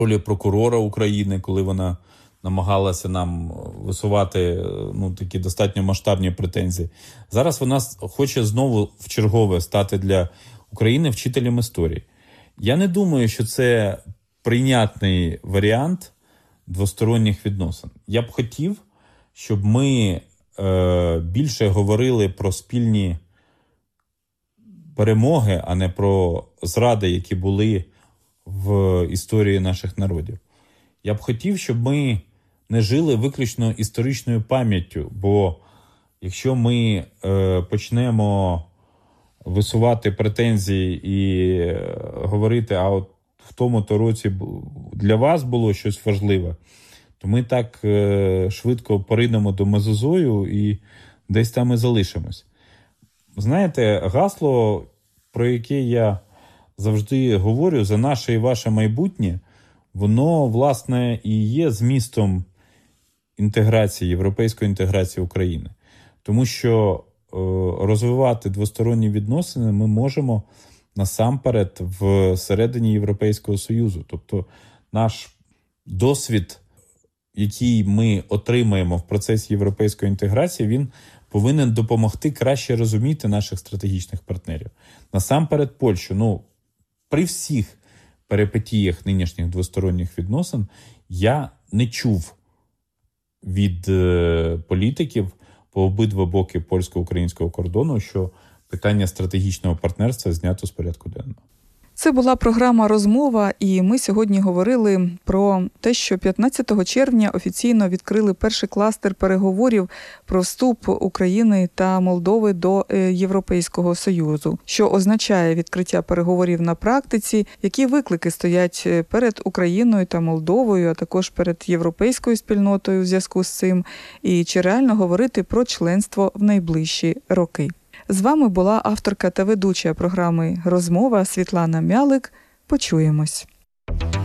ролі прокурора України, коли вона намагалася нам висувати такі достатньо масштабні претензії. Зараз вона хоче знову вчергове стати для України вчителем історії. Я не думаю, що це прийнятний варіант двосторонніх відносин. Я б хотів, щоб ми більше говорили про спільні перемоги, а не про зради, які були в історії наших народів. Я б хотів, щоб ми не жили виключно історичною пам'яттю, бо якщо ми почнемо висувати претензії і говорити, а от в тому-то році для вас було щось важливе, то ми так швидко поринемо до мезозою і десь там і залишимось. Знаєте, гасло, про яке я завжди говорю, за наше і ваше майбутнє, воно, власне, і є змістом інтеграції, європейської інтеграції України. Тому що розвивати двосторонні відносини ми можемо насамперед всередині Європейського Союзу. Тобто наш досвід, який ми отримаємо в процесі європейської інтеграції, він повинен допомогти краще розуміти наших стратегічних партнерів. Насамперед Польщу. При всіх перипетіях нинішніх двосторонніх відносин я не чув від політиків по обидва боки польсько-українського кордону, що питання стратегічного партнерства знято з порядку денного. Це була програма «Розмова», і ми сьогодні говорили про те, що 15 червня офіційно відкрили перший кластер переговорів про вступ України та Молдови до Європейського Союзу. Що означає відкриття переговорів на практиці, які виклики стоять перед Україною та Молдовою, а також перед європейською спільнотою в зв'язку з цим, і чи реально говорити про членство в найближчі роки. З вами була авторка та ведуча програми «Розмова» Світлана Мялик. Почуємось.